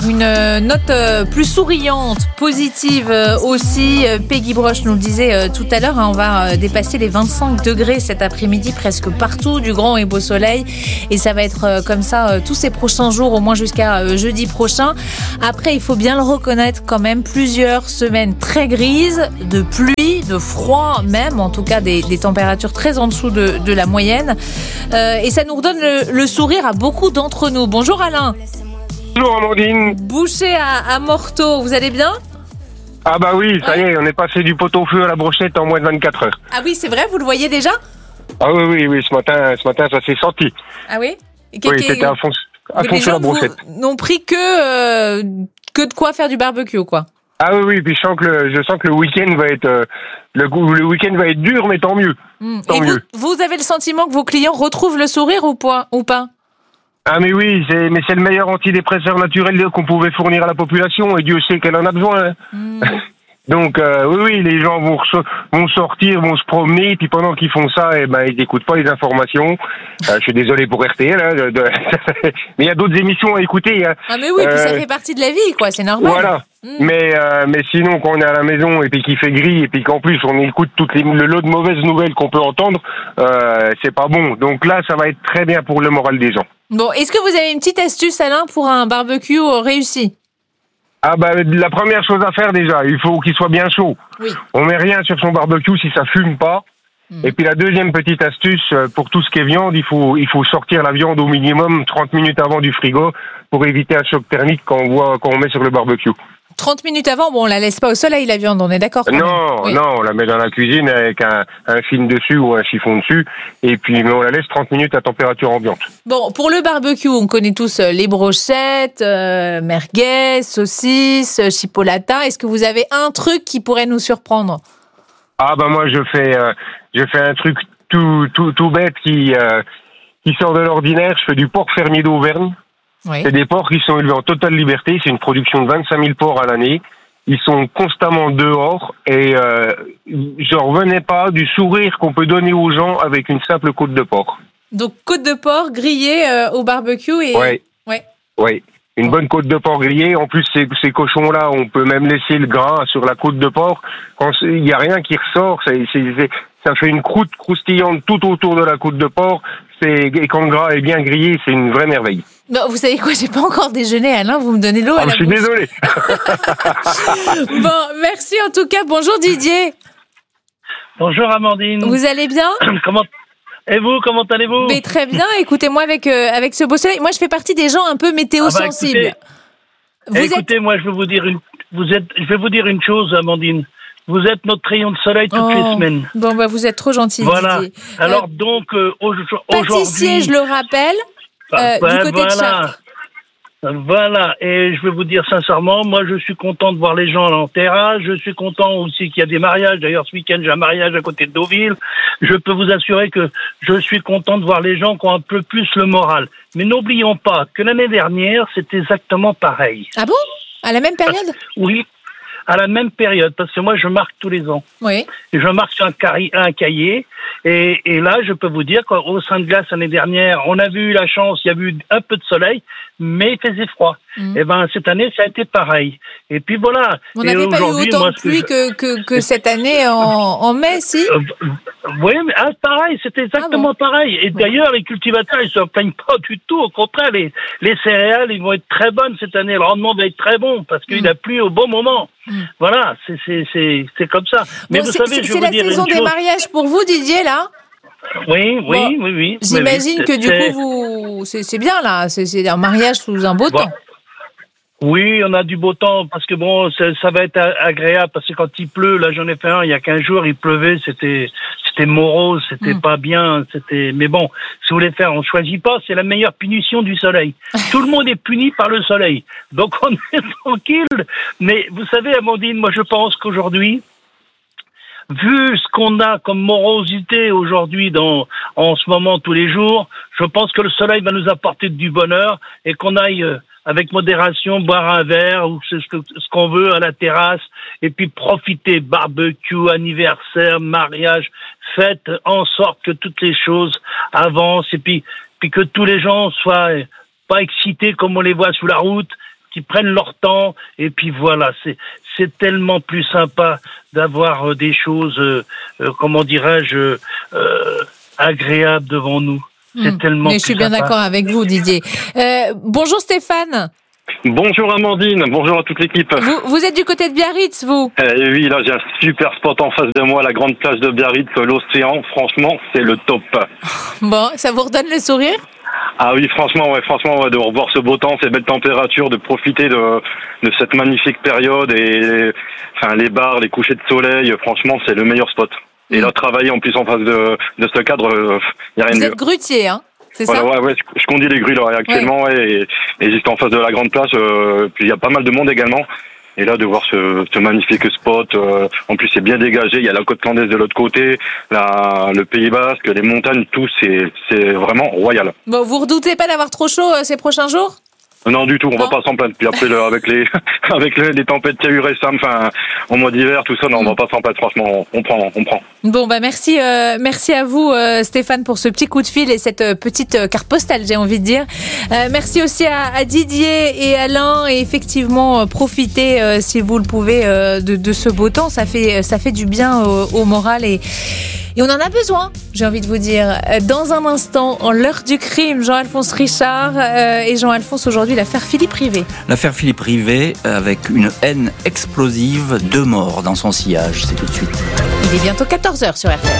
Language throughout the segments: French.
Une note plus souriante, positive aussi. Peggy Broche nous le disait tout à l'heure, on va dépasser les 25 degrés cet après-midi presque partout, du grand et beau soleil. Et ça va être comme ça tous ces prochains jours, au moins jusqu'à jeudi prochain. Après, il faut bien le reconnaître quand même, plusieurs semaines très grises, de pluie, de froid même, en tout cas des températures très en dessous de la moyenne. Et ça nous redonne le sourire à beaucoup d'entre nous. Bonjour Alain. Bonjour Amandine. Boucher à Morteau, vous allez bien ? Ah bah oui, ça y est, on est passé du pot-au-feu à la brochette en moins de 24 heures. Ah oui, c'est vrai, vous le voyez déjà ? Ah oui, ce matin ça s'est senti. Ah oui ? Oui, c'était à fond sur la brochette. N'ont pris que de quoi faire du barbecue, quoi. Ah oui, puis je sens que le week-end va être le week-end va être dur, mais tant mieux. Tant Et mieux. vous avez le sentiment que vos clients retrouvent le sourire ou pas ? Ah mais oui, c'est le meilleur antidépresseur naturel qu'on pouvait fournir à la population, et Dieu sait qu'elle en a besoin. Donc oui, les gens vont sortir, vont se promener, puis pendant qu'ils font ça, ils n'écoutent pas les informations. Je suis désolé pour RTL, mais il y a d'autres émissions à écouter. Ah mais oui, puis ça fait partie de la vie, quoi, c'est normal. Voilà. Mais sinon, quand on est à la maison et puis qu'il fait gris et puis qu'en plus on écoute le lot de mauvaises nouvelles qu'on peut entendre, c'est pas bon. Donc là, ça va être très bien pour le moral des gens. Bon, est-ce que vous avez une petite astuce, Alain, pour un barbecue réussi ? Ah la première chose à faire déjà, il faut qu'il soit bien chaud. Oui. On met rien sur son barbecue si ça fume pas. Et puis la deuxième petite astuce, pour tout ce qui est viande, il faut sortir la viande au minimum 30 minutes avant du frigo pour éviter un choc thermique quand on met sur le barbecue. 30 minutes avant, on la laisse pas au soleil, la viande, on est d'accord quand même. Non, on la met dans la cuisine avec un film dessus ou un chiffon dessus, et puis on la laisse 30 minutes à température ambiante. Bon, pour le barbecue, on connaît tous les brochettes, merguez, saucisses, chipolata. Est-ce que vous avez un truc qui pourrait nous surprendre ? Ah moi je fais un truc tout bête qui sort de l'ordinaire. Je fais du porc fermier d'Auvergne. Oui. C'est des porcs qui sont élevés en totale liberté. C'est une production de 25 000 porcs à l'année. Ils sont constamment dehors et je revenais pas du sourire qu'on peut donner aux gens avec une simple côte de porc. Donc côte de porc grillée au barbecue et... Ouais. Une bonne côte de porc grillée. En plus, ces cochons-là, on peut même laisser le gras sur la côte de porc. Quand il y a rien qui ressort, ça fait une croûte croustillante tout autour de la côte de porc. Et quand le gras est bien grillé, c'est une vraie merveille. Non, vous savez quoi, j'ai pas encore déjeuné, Alain, vous me donnez l'eau à la bouche. Je suis désolé. Bon, merci en tout cas. Bonjour Didier. Bonjour Amandine. Vous allez bien ? Et vous, comment allez-vous ? Mais très bien, écoutez-moi avec ce beau soleil. Moi, je fais partie des gens un peu météo-sensibles. Écoutez, moi, je vais vous dire une chose, Amandine. Vous êtes notre rayon de soleil toutes les semaines. Bon, vous êtes trop gentil, voilà. Didier. Alors donc, aujourd'hui... Pâtissier, je le rappelle, du côté de Chartres. Voilà, et je vais vous dire sincèrement, moi je suis content de voir les gens en terrasse, je suis content aussi qu'il y a des mariages, d'ailleurs ce week-end j'ai un mariage à côté de Deauville, je peux vous assurer que je suis content de voir les gens qui ont un peu plus le moral. Mais n'oublions pas que l'année dernière c'était exactement pareil. Ah bon ? À la même période ? Oui, à la même période, parce que moi je marque tous les ans. Oui. Et je marque sur un cahier, et là je peux vous dire qu'au Saint-Glace l'année dernière, on a eu la chance, il y a eu un peu de soleil, mais il faisait froid. Et cette année ça a été pareil. Et puis voilà. On n'avait pas eu autant de pluie que cette année en mai, si. Oui, mais pareil, c'était exactement pareil. Et d'ailleurs, les cultivateurs, ils se plaignent pas du tout. Au contraire, les céréales, ils vont être très bonnes cette année. Le rendement va être très bon parce qu'il a plu au bon moment. Voilà, c'est comme ça. Mais vous savez, je vais vous dire une chose. C'est la saison des mariages pour vous, Didier, là ? Oui. J'imagine que du coup, c'est bien, là. C'est un mariage sous un beau temps. Oui, on a du beau temps parce que ça va être agréable parce que quand il pleut, là j'en ai fait un il y a 15 jours, il pleuvait, c'était morose, c'était pas bien, mais bon, si vous voulez faire, on choisit pas, c'est la meilleure punition du soleil. Tout le monde est puni par le soleil. Donc on est tranquille, mais vous savez Amandine, moi je pense qu'aujourd'hui, vu ce qu'on a comme morosité aujourd'hui en ce moment tous les jours, je pense que le soleil va nous apporter du bonheur et qu'on aille avec modération, boire un verre ou ce qu'on veut à la terrasse et puis profiter, barbecue, anniversaire, mariage, faites en sorte que toutes les choses avancent et puis que tous les gens soient pas excités comme on les voit sous la route, qui prennent leur temps, et puis voilà, c'est tellement plus sympa d'avoir des choses, comment dirais-je, agréables devant nous. C'est tellement Mais je suis bien d'accord avec vous, Didier. Bonjour Stéphane. Bonjour Amandine, bonjour à toute l'équipe. Vous êtes du côté de Biarritz, vous ? Oui, là j'ai un super spot en face de moi, la grande plage de Biarritz, l'océan. Franchement, c'est le top. Bon, ça vous redonne le sourire ? Ah oui, franchement, de revoir ce beau temps, ces belles températures, de profiter de cette magnifique période et enfin les bars, les couchers de soleil. Franchement, c'est le meilleur spot. Et là, travailler en plus en face de ce cadre, il n'y a rien de mieux. Vous êtes grutier, hein ? C'est voilà, ça ? ouais, je conduis les grues là actuellement, et juste en face de la grande place. Puis il y a pas mal de monde également. Et là, de voir ce magnifique spot, en plus c'est bien dégagé. Il y a la côte candaise de l'autre côté, le Pays Basque, les montagnes, tout, c'est vraiment royal. Bon, vous redoutez pas d'avoir trop chaud ces prochains jours ? Non, du tout, on va pas s'en plaindre. Puis après, avec les tempêtes qu'il y a eu récemment, enfin, au mois d'hiver, tout ça, non, on va pas s'en plaindre, franchement, on prend. Bon, merci à vous, Stéphane, pour ce petit coup de fil et cette petite carte postale, j'ai envie de dire. Merci aussi à Didier et Alain, et effectivement, profitez, si vous le pouvez, de ce beau temps. Ça fait du bien au moral et on en a besoin, j'ai envie de vous dire. Dans un instant, en l'heure du crime, Jean-Alphonse Richard et Jean-Alphonse, aujourd'hui, l'affaire Philippe Rivet. L'affaire Philippe Rivet, avec une haine explosive, 2 morts dans son sillage. C'est tout de suite. Il est bientôt 14h sur RTL.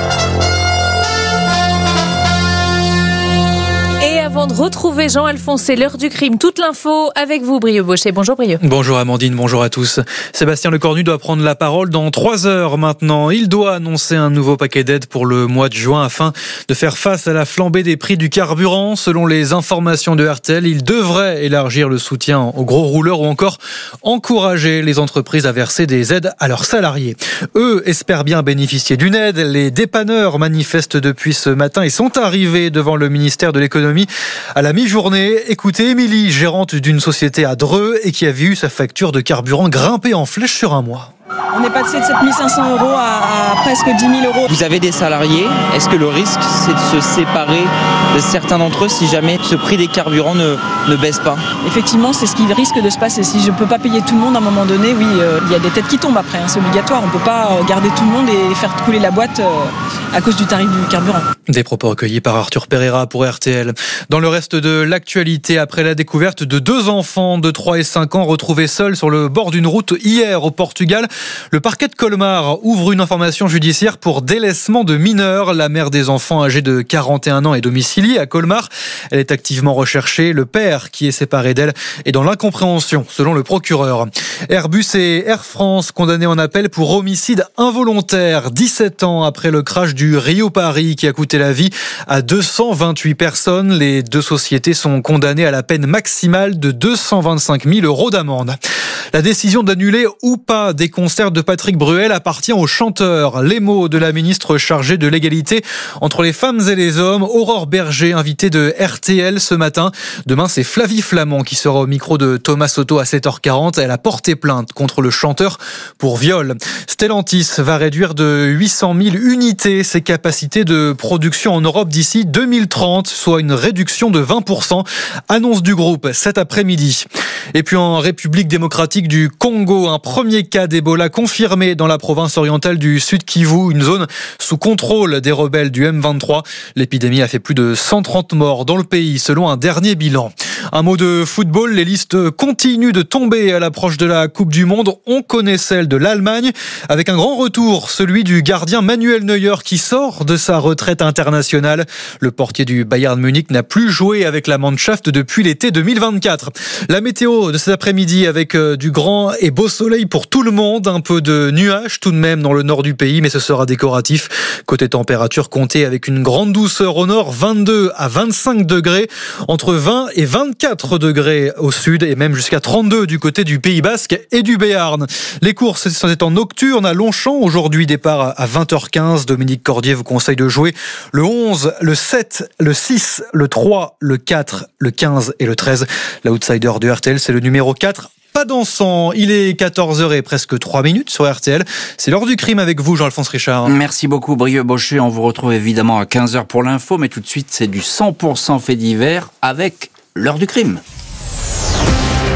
Avant de retrouver Jean-Alphonse, c'est l'heure du crime. Toute l'info avec vous, Brieux Baucher. Bonjour Brieux. Bonjour Amandine, bonjour à tous. Sébastien Lecornu doit prendre la parole dans 3 heures maintenant. Il doit annoncer un nouveau paquet d'aides pour le mois de juin afin de faire face à la flambée des prix du carburant. Selon les informations de RTL, il devrait élargir le soutien aux gros rouleurs ou encore encourager les entreprises à verser des aides à leurs salariés. Eux espèrent bien bénéficier d'une aide. Les dépanneurs manifestent depuis ce matin et sont arrivés devant le ministère de l'économie à la mi-journée. Écoutez Émilie, gérante d'une société à Dreux et qui a vu sa facture de carburant grimper en flèche sur un mois. On est passé de 7 500 € à presque 10 000 €. Vous avez des salariés. Est-ce que le risque, c'est de se séparer de certains d'entre eux si jamais ce prix des carburants ne baisse pas ? Effectivement, c'est ce qui risque de se passer. Si je ne peux pas payer tout le monde à un moment donné, oui, il y a des têtes qui tombent après. C'est obligatoire. On ne peut pas garder tout le monde et faire couler la boîte à cause du tarif du carburant. Des propos recueillis par Arthur Pereira pour RTL. Dans le reste de l'actualité, après la découverte de 2 enfants de 3 et 5 ans retrouvés seuls sur le bord d'une route hier au Portugal, le parquet de Colmar ouvre une information judiciaire pour délaissement de mineurs. La mère des enfants âgés de 41 ans est domiciliée à Colmar. Elle est activement recherchée. Le père, qui est séparé d'elle, est dans l'incompréhension, selon le procureur. Airbus et Air France condamnés en appel pour homicide involontaire. 17 ans après le crash du Rio-Paris qui a coûté la vie à 228 personnes. Les 2 sociétés sont condamnées à la peine maximale de 225 000 € d'amende. La décision d'annuler ou pas des concerts de Patrick Bruel appartient au chanteur. Les mots de la ministre chargée de l'égalité entre les femmes et les hommes, Aurore Berger, invitée de RTL ce matin. Demain, c'est Flavie Flamand qui sera au micro de Thomas Soto à 7h40. Elle a porté plainte contre le chanteur pour viol. Stellantis va réduire de 800 000 unités ses capacités de production en Europe d'ici 2030, soit une réduction de 20%. Annonce du groupe cet après-midi. Et puis en République démocratique du Congo, un premier cas d'Ebola confirmé dans la province orientale du Sud Kivu, une zone sous contrôle des rebelles du M23. L'épidémie a fait plus de 130 morts dans le pays, selon un dernier bilan. Un mot de football, les listes continuent de tomber à l'approche de la Coupe du Monde. On connaît celle de l'Allemagne, avec un grand retour, celui du gardien Manuel Neuer qui sort de sa retraite internationale. Le portier du Bayern Munich n'a plus joué avec la Mannschaft depuis l'été 2024. La météo de cet après-midi avec du grand et beau soleil pour tout le monde. Un peu de nuages tout de même dans le nord du pays, mais ce sera décoratif. Côté température, comptez avec une grande douceur au nord, 22 à 25 degrés, entre 20 et 24 degrés au sud et même jusqu'à 32 du côté du Pays Basque et du Béarn. Les courses sont en nocturne à Longchamp. Aujourd'hui, départ à 20h15. Dominique Cordier vous conseille de jouer le 11, le 7, le 6, le 3, le 4, le 15 et le 13. L'outsider de RTL, c'est le numéro 4. Pas dansant, il est 14h et presque 3 minutes sur RTL. C'est l'heure du crime avec vous, Jean-Alphonse Richard. Merci beaucoup, Brieux Baucher. On vous retrouve évidemment à 15h pour l'info, mais tout de suite, c'est du 100% fait divers avec l'heure du crime.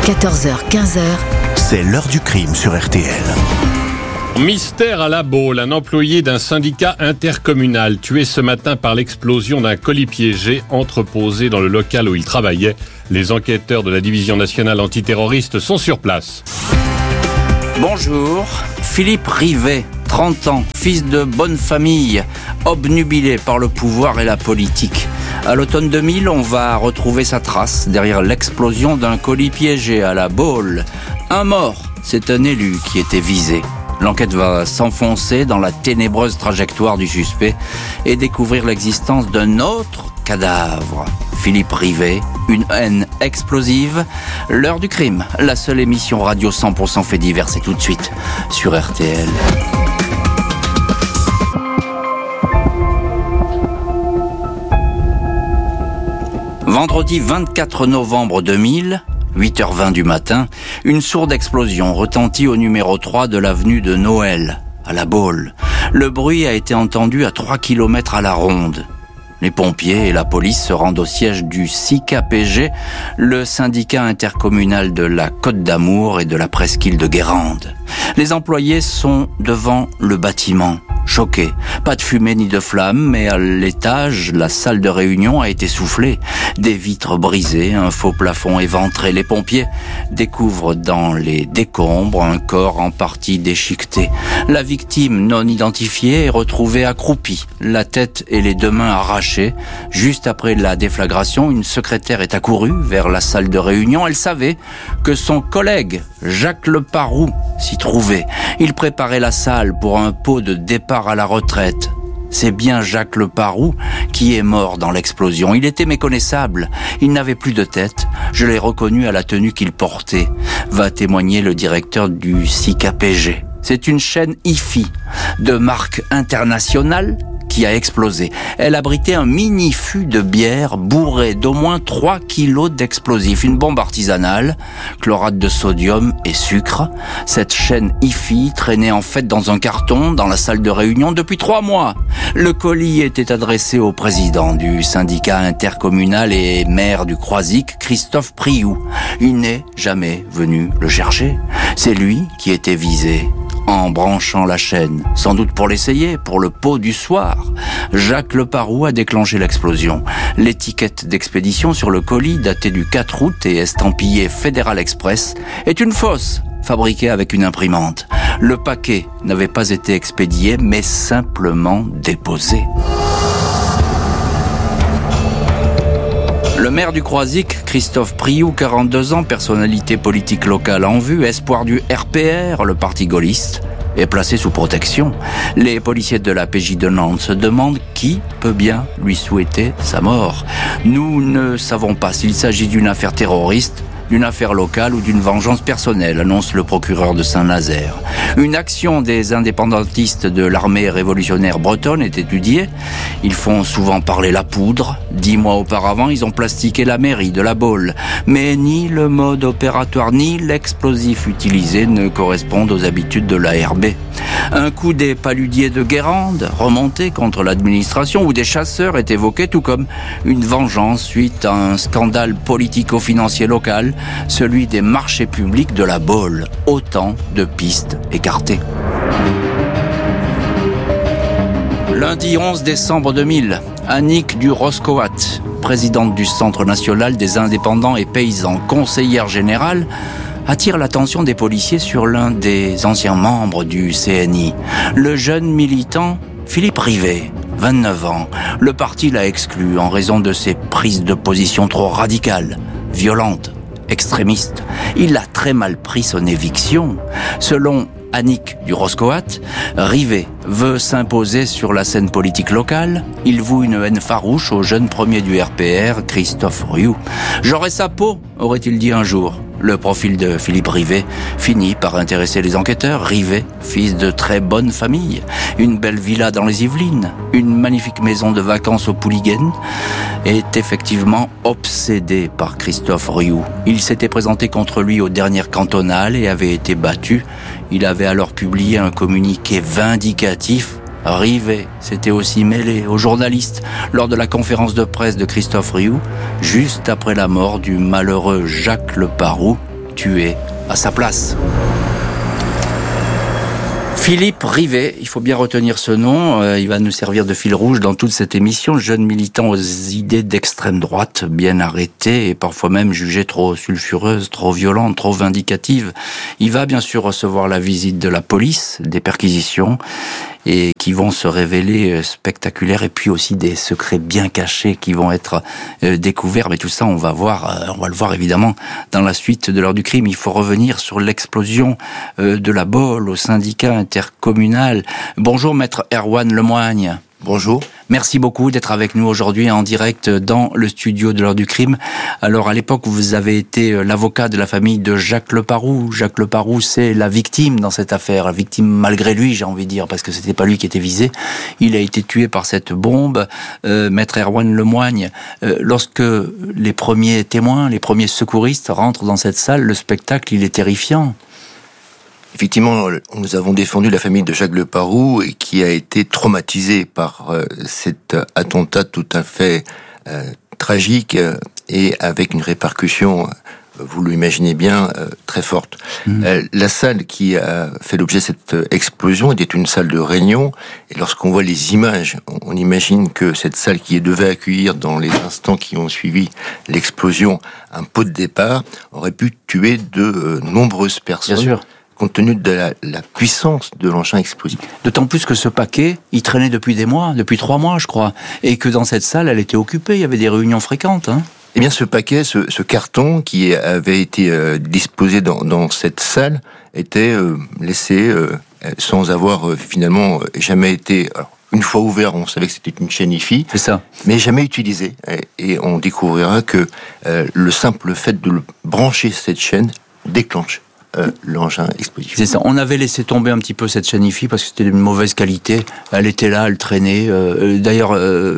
14h, 15h. C'est l'heure du crime sur RTL. Mystère à la Baule, un employé d'un syndicat intercommunal tué ce matin par l'explosion d'un colis piégé entreposé dans le local où il travaillait. Les enquêteurs de la division nationale antiterroriste sont sur place. Bonjour, Philippe Rivet, 30 ans, fils de bonne famille, obnubilé par le pouvoir et la politique. À l'automne 2000, on va retrouver sa trace derrière l'explosion d'un colis piégé à la Baule. Un mort, c'est un élu qui était visé. L'enquête va s'enfoncer dans la ténébreuse trajectoire du suspect et découvrir l'existence d'un autre cadavre. Philippe Rivet, une haine explosive. L'heure du crime, la seule émission radio 100% fait divers, c'est tout de suite sur RTL. Vendredi 24 novembre 2000, 8h20 du matin, une sourde explosion retentit au numéro 3 de l'avenue de Noël, à la Baule. Le bruit a été entendu à 3 km à la ronde. Les pompiers et la police se rendent au siège du SICAPG, le syndicat intercommunal de la Côte d'Amour et de la presqu'île de Guérande. Les employés sont devant le bâtiment. Choqués. Pas de fumée ni de flamme, mais à l'étage, la salle de réunion a été soufflée. Des vitres brisées, un faux plafond éventré. Les pompiers découvrent dans les décombres un corps en partie déchiqueté. La victime non identifiée est retrouvée accroupie, la tête et les deux mains arrachées. Juste après la déflagration, une secrétaire est accourue vers la salle de réunion. Elle savait que son collègue, Jacques Leparoux, s'y trouvait. Il préparait la salle pour un pot de départ à la retraite. C'est bien Jacques Leparoux qui est mort dans l'explosion. Il était méconnaissable. Il n'avait plus de tête. Je l'ai reconnu à la tenue qu'il portait, va témoigner le directeur du SICAPG. C'est une chaîne IFI de marque internationale qui a explosé. Elle abritait un mini fût de bière bourré d'au moins 3 kilos d'explosifs, une bombe artisanale, chlorate de sodium et sucre. Cette chaîne IFI traînait en fait dans un carton dans la salle de réunion depuis 3 mois. Le colis était adressé au président du syndicat intercommunal et maire du Croisic, Christophe Priou. Il n'est jamais venu le chercher. C'est lui qui était visé. En branchant la chaîne, sans doute pour l'essayer, pour le pot du soir, Jacques Leparoux a déclenché l'explosion. L'étiquette d'expédition sur le colis, datée du 4 août et estampillée Fédéral Express, est une fausse, fabriquée avec une imprimante. Le paquet n'avait pas été expédié, mais simplement déposé. Le maire du Croisic, Christophe Priou, 42 ans, personnalité politique locale en vue, espoir du RPR, le parti gaulliste, est placé sous protection. Les policiers de la PJ de Nantes se demandent qui peut bien lui souhaiter sa mort. Nous ne savons pas s'il s'agit d'une affaire terroriste, d'une affaire locale ou d'une vengeance personnelle, annonce le procureur de Saint-Nazaire. Une action des indépendantistes de l'armée révolutionnaire bretonne est étudiée. Ils font souvent parler la poudre. 10 mois auparavant, ils ont plastiqué la mairie de la Baule. Mais ni le mode opératoire ni l'explosif utilisé ne correspondent aux habitudes de l'ARB. Un coup des paludiers de Guérande, remonté contre l'administration, ou des chasseurs est évoqué, tout comme une vengeance suite à un scandale politico-financier local, celui des marchés publics de la Baule. Autant de pistes écartées. Lundi 11 décembre 2000, Annick du Roscoat, présidente du Centre national des indépendants et paysans, conseillère générale, attire l'attention des policiers sur l'un des anciens membres du CNI, le jeune militant Philippe Rivet, 29 ans. Le parti l'a exclu en raison de ses prises de position trop radicales, violentes, extrémistes. Il a très mal pris son éviction. Selon Annick du Roscoat, Rivet veut s'imposer sur la scène politique locale. Il voue une haine farouche au jeune premier du RPR, Christophe Riou. « J'aurai sa peau », aurait-il dit un jour. Le profil de Philippe Rivet finit par intéresser les enquêteurs. Rivet, fils de très bonne famille, une belle villa dans les Yvelines, une magnifique maison de vacances au Pouliguen, est effectivement obsédé par Christophe Riou. Il s'était présenté contre lui aux dernières cantonales et avait été battu. Il avait alors publié un communiqué vindicatif. Rivet s'était aussi mêlé aux journalistes lors de la conférence de presse de Christophe Riou, juste après la mort du malheureux Jacques Leparoux, tué à sa place. Philippe Rivet, il faut bien retenir ce nom, il va nous servir de fil rouge dans toute cette émission, jeune militant aux idées d'extrême droite, bien arrêté et parfois même jugé trop sulfureuse, trop violente, trop vindicative. Il va bien sûr recevoir la visite de la police, des perquisitions, et qui vont se révéler spectaculaires, et puis aussi des secrets bien cachés qui vont être découverts. Mais tout ça, on va le voir évidemment dans la suite de l'heure du crime. Il faut revenir sur l'explosion de la Baule au syndicat intercommunal. Bonjour maître Erwan Lemoigne. Bonjour. Merci beaucoup d'être avec nous aujourd'hui en direct dans le studio de l'heure du crime. Alors à l'époque, vous avez été l'avocat de la famille de Jacques Leparoux. Jacques Leparoux, c'est la victime dans cette affaire. La victime malgré lui, j'ai envie de dire, parce que c'était pas lui qui était visé. Il a été tué par cette bombe. Maître Erwan Lemoigne, lorsque les premiers témoins, les premiers secouristes rentrent dans cette salle, le spectacle, il est terrifiant. Effectivement, nous avons défendu la famille de Jacques Leparoux et qui a été traumatisée par cet attentat tout à fait tragique et avec une répercussion, vous l'imaginez bien, très forte. La salle qui a fait l'objet de cette explosion était une salle de réunion et lorsqu'on voit les images, on imagine que cette salle qui devait accueillir dans les instants qui ont suivi l'explosion un pot de départ aurait pu tuer de nombreuses personnes. Bien sûr. Compte tenu de la puissance de l'engin explosif. D'autant plus que ce paquet, il traînait depuis des mois, depuis 3 mois je crois, et que dans cette salle, elle était occupée, il y avait des réunions fréquentes. Eh bien ce paquet, ce carton qui avait été disposé dans cette salle, était laissé sans avoir finalement jamais été... Alors, une fois ouvert, on savait que c'était une chaîne IFI, c'est ça, mais jamais utilisé. Et on découvrira que le simple fait de brancher cette chaîne déclenche l'engin explosif. C'est ça. On avait laissé tomber un petit peu cette chaîne IFI parce que c'était de mauvaise qualité. Elle était là, elle traînait. D'ailleurs,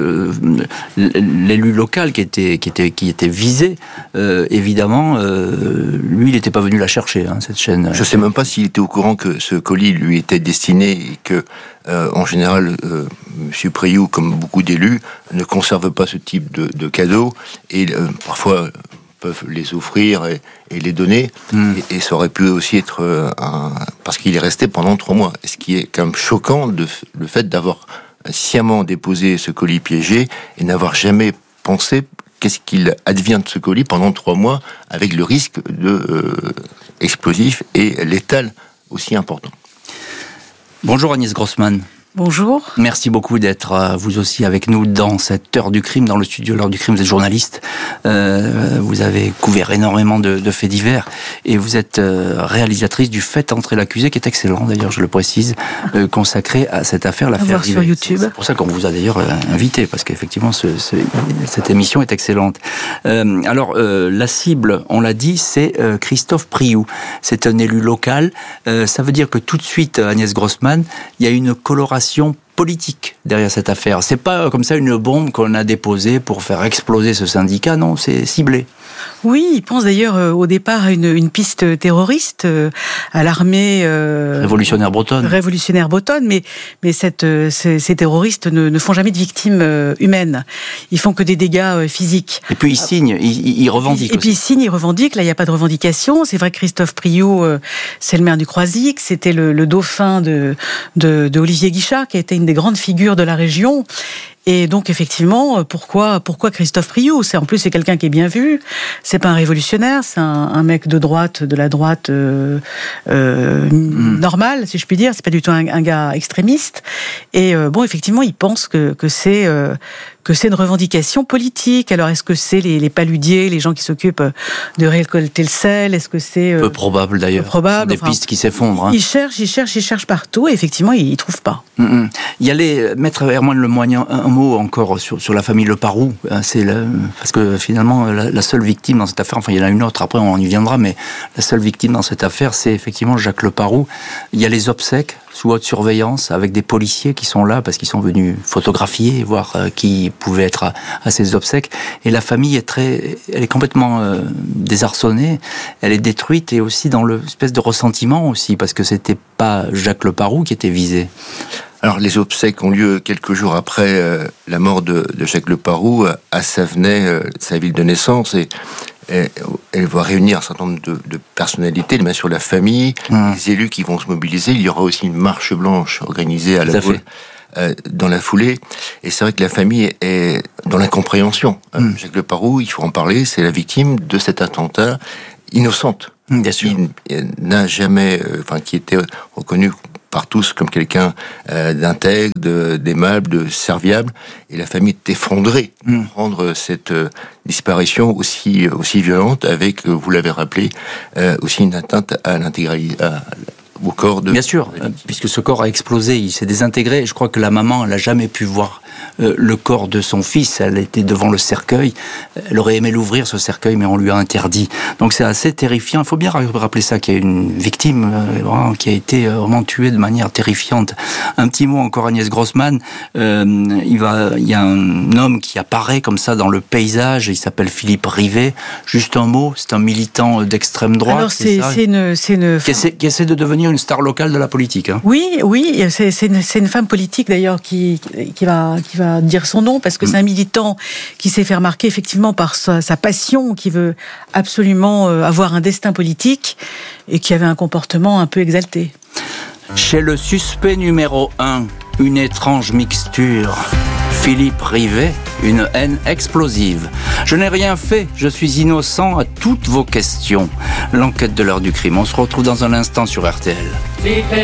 l'élu local qui était visé, évidemment, lui, il n'était pas venu la chercher, cette chaîne. Je ne sais même pas s'il était au courant que ce colis lui était destiné et que, en général, M. Priou, comme beaucoup d'élus, ne conserve pas ce type de cadeaux et parfois peuvent les offrir et les donner. Et ça aurait pu aussi être parce qu'il est resté pendant 3 mois. Et ce qui est quand même choquant, le fait d'avoir sciemment déposé ce colis piégé et n'avoir jamais pensé qu'est-ce qu'il advient de ce colis pendant 3 mois avec le risque de explosif et létal aussi important. Bonjour Agnès Grossman. Bonjour. Merci beaucoup d'être vous aussi avec nous dans cette heure du crime, dans le studio l'heure du crime. Vous êtes journaliste, vous avez couvert énormément de faits divers et vous êtes réalisatrice du Faites entrer l'accusé, qui est excellent d'ailleurs, je le précise, consacré à cette affaire, l'affaire Rivet. Sur YouTube. C'est pour ça qu'on vous a d'ailleurs invité, parce qu'effectivement cette émission est excellente. Alors la cible, on l'a dit, c'est Christophe Priou. C'est un élu local. Ça veut dire que tout de suite, Agnès Grossman, il y a une coloration politique derrière cette affaire. C'est pas comme ça une bombe qu'on a déposée pour faire exploser ce syndicat, non, c'est ciblé. Oui, il pense d'ailleurs au départ à une piste terroriste à l'armée révolutionnaire bretonne. Mais ces terroristes ne font jamais de victimes humaines. Ils font que des dégâts physiques. Et puis ils signent, ils revendiquent. Et puis ils signent, ils revendiquent. Là, il n'y a pas de revendication. C'est vrai que Christophe Priou, c'est le maire du Croisic, c'était le dauphin de Olivier Guichard, qui a été une des grandes figures de la région. Et donc effectivement, pourquoi Christophe Priou ? C'est quelqu'un qui est bien vu. C'est pas un révolutionnaire, c'est un mec de droite, de la droite normale, si je puis dire. C'est pas du tout un gars extrémiste. Et effectivement, il pense que c'est une revendication politique. Alors est-ce que c'est les paludiers, les gens qui s'occupent de récolter le sel ? Est-ce que c'est peu probable d'ailleurs. Des pistes qui s'effondrent. Ils cherchent partout. Et effectivement, ils trouvent pas. Il y a Maître Erwan Lemoigne, un mot encore sur la famille Leparoux. Parce que finalement, la seule victime dans cette affaire, enfin il y en a une autre, après on y viendra, mais la seule victime dans cette affaire, c'est effectivement Jacques Leparoux. Il y a les obsèques sous haute surveillance, avec des policiers qui sont là parce qu'ils sont venus photographier, voir qui pouvait être à ces obsèques. Et la famille elle est complètement désarçonnée, elle est détruite, et aussi dans l'espèce de ressentiment aussi, parce que c'était pas Jacques Leparoux qui était visé. Alors les obsèques ont lieu quelques jours après la mort de Jacques Leparoux à Savenay, sa ville de naissance, et elle va réunir un certain nombre de personnalités, bien sûr la famille, les élus qui vont se mobiliser. Il y aura aussi une marche blanche organisée à la Baule dans la foulée. Et c'est vrai que la famille est dans l'incompréhension. Jacques Leparoux, il faut en parler, c'est la victime de cet attentat innocente. Bien sûr. Il n'a jamais, qui était reconnu par tous comme quelqu'un d'intègre, d'aimable, de serviable, et la famille est effondrée de prendre cette disparition aussi violente avec, vous l'avez rappelé, aussi une atteinte à l'intégralité, au corps de... Bien sûr, puisque ce corps a explosé, il s'est désintégré. Je crois que la maman, elle n'a jamais pu voir le corps de son fils. Elle était devant le cercueil. Elle aurait aimé l'ouvrir, ce cercueil, mais on lui a interdit. Donc c'est assez terrifiant. Il faut bien rappeler ça, qu'il y a une victime qui a été vraiment tuée de manière terrifiante. Un petit mot encore, Agnès Grossman. Il y a un homme qui apparaît comme ça dans le paysage. Il s'appelle Philippe Rivet. Juste un mot, c'est un militant d'extrême droite. Alors c'est une qui essaie de devenir une star locale de la politique. Hein. Oui, c'est une femme politique d'ailleurs qui va dire son nom, parce que c'est un militant qui s'est fait remarquer effectivement par sa passion, qui veut absolument avoir un destin politique et qui avait un comportement un peu exalté. Chez le suspect numéro 1, une étrange mixture. Philippe Rivet, une haine explosive. Je n'ai rien fait, je suis innocent à toutes vos questions. L'enquête de l'heure du crime. On se retrouve dans un instant sur RTL.